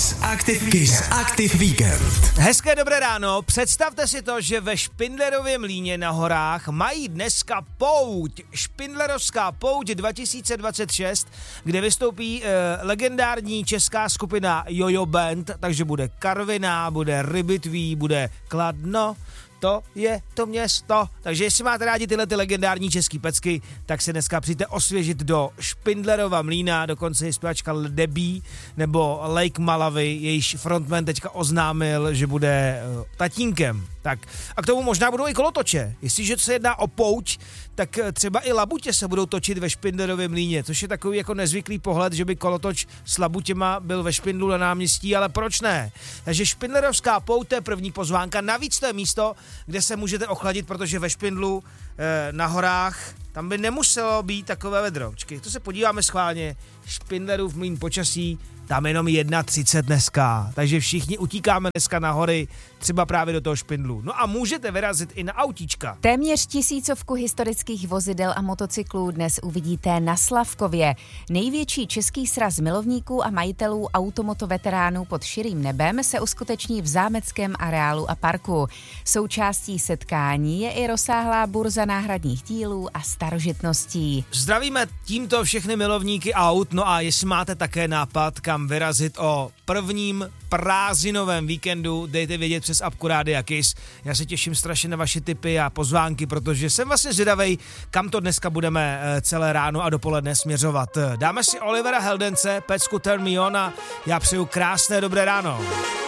Kiss Active Weekend. Hezké dobré ráno, představte si to, že ve Špindlerově Mlýně na horách mají dneska pouť, Špindlerovská pouť 2026, kde vystoupí legendární česká skupina Jojo Band, takže bude Karviná, bude Rybitví, bude Kladno, to je to město. Takže jestli máte rádi tyhle ty legendární český pecky, tak se dneska přijďte osvěžit do Špindlerova Mlýna, dokonce je zpěvačka Debí nebo Lake Malavy, jejíž frontman teďka oznámil, že bude tatínkem. Tak a k tomu možná budou i kolotoče. Jestliže se jedná o pouť, tak třeba i labutě se budou točit ve Špindlerově Mlýně, což je takový jako nezvyklý pohled, že by kolotoč s labutěma byl ve Špindlu na náměstí, ale proč ne? Takže Špindlerovská pouť, to je první pozvánka, navíc to je místo, kde se můžete ochladit, protože ve Špindlu na horách tam by nemuselo být takové vedro. Počkej, to se podíváme schválně. Špindlerův Mlýn počasí, tam jenom 1,30 dneska, takže všichni utíkáme dneska na hory, třeba právě do toho Špindlu. No a můžete vyrazit i na autíčka. Téměř 1000 historických vozidel a motocyklů dnes uvidíte na Slavkově. Největší český sraz milovníků a majitelů automotoveteránů pod širým nebem se uskuteční v zámeckém areálu a parku. Součástí setkání je i rozsáhlá burza náhradních dílů a starožitností. Zdravíme tímto všechny milovníky aut, no a jestli máte také nápad, kam vyrazit o prvním prázdninovém víkendu, dejte vědět přes apku Rádia Kiss. Já se těším strašně na vaše tipy a pozvánky, protože jsem vlastně zvědavej, kam to dneska budeme celé ráno a dopoledne směřovat. Dáme si Olivera Heldence, pecku Turn Me On a já přeju krásné dobré ráno.